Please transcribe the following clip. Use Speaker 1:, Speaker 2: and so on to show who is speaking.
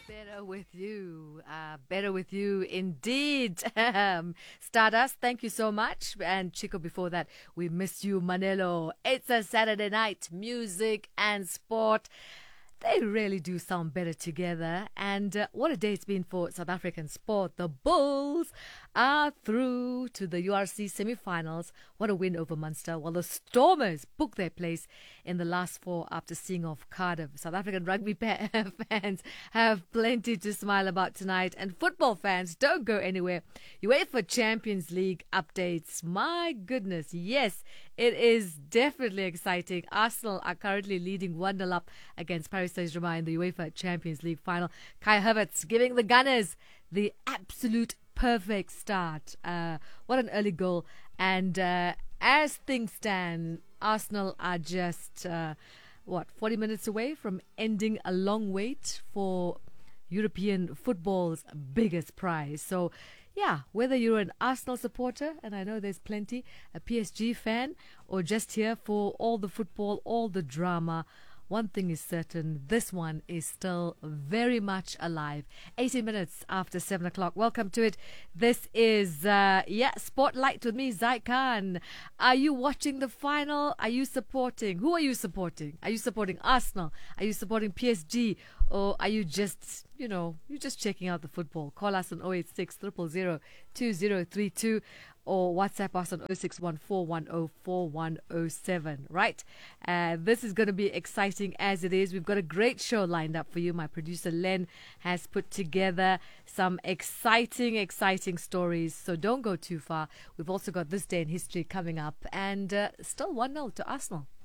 Speaker 1: Better with you. Better with you indeed. Stardust, thank you so much. And Chico, before that, we miss you, Manelo. It's a Saturday night, music and sport. They really do sound better together. And what a day it's been for South African sport. The Bulls are through to the URC semi-finals. What a win over Munster. While the Stormers book their place in the last four after seeing off Cardiff. South African rugby fans have plenty to smile about tonight. And football fans, don't go anywhere. UEFA Champions League updates. My goodness, yes, it is definitely exciting. Arsenal are currently leading 1-0 up against Paris Saint-Germain in the UEFA Champions League final. Kai Havertz giving the Gunners the absolute perfect start. What an early goal. And as things stand, Arsenal are just, 40 minutes away from ending a long wait for European football's biggest prize. So, yeah, whether you're an Arsenal supporter, and I know there's plenty, a PSG fan, or just here for all the football, all the drama, one thing is certain, this one is still very much alive. 18 minutes after 7 o'clock. Welcome to it. This is, Spotlight with me, Zaid Khan. Are you watching the final? Are you supporting? Who are you supporting? Are you supporting Arsenal? Are you supporting PSG? Or are you just, you're just checking out the football? Call us on 086 000 2032 or WhatsApp us on 0614104107. Right? This is going to be exciting as it is. We've got a great show lined up for you. My producer Len has put together some exciting stories. So don't go too far. We've also got This Day in History coming up. And still 1-0 to Arsenal.